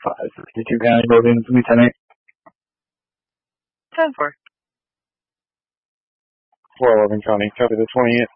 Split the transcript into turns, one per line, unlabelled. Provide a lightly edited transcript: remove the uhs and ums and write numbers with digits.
562 County Buildings, Lieutenant.
10-4.
411 County, copy the 20th.